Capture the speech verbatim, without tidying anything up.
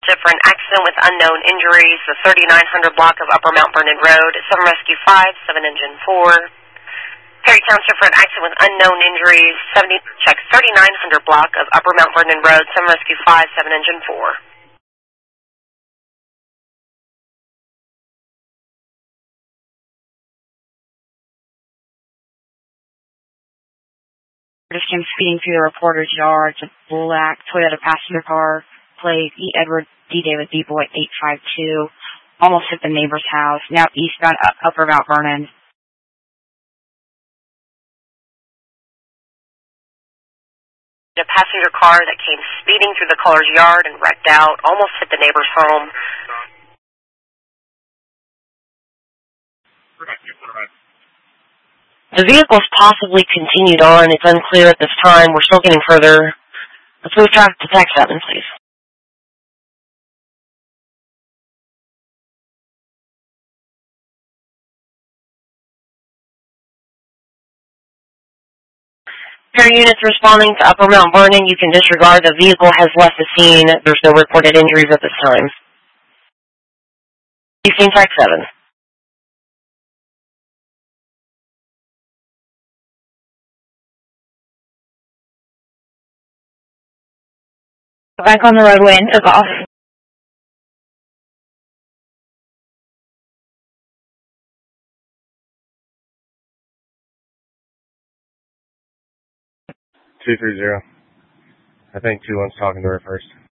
For an accident with unknown injuries, the thirty-nine hundred block of Upper Mount Vernon Road, seven Rescue five, seven Engine four. Perry Township for an accident with unknown injuries, seventy, check thirty-nine hundred block of Upper Mount Vernon Road, seven Rescue five, seven Engine four. Just came speeding through the reporter's yard. It's a black Toyota passenger car, plate E. Edward D. David B. Boy eight five two. Almost hit the neighbor's house. Now eastbound up Upper Mount Vernon. A passenger car that came speeding through the caller's yard and wrecked out, almost hit the neighbor's home. The vehicle's possibly continued on. It's unclear at this time. We're still getting further. Let's move traffic to Tech seven, please. Pair units responding to Upper Mount Vernon. You can disregard. The vehicle has left the scene. There's no reported injuries at this time. Eastern Tech seven. Back on the roadway and took off. two three zero. I think two one's talking to her first.